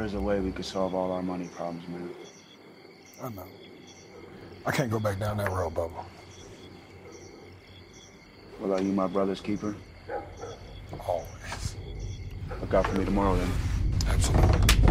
is a way we could solve all our money problems, man. I know. I can't go back down that road, Bubba. Well, are you my brother's keeper? Always. Look out for me tomorrow, then. Absolutely.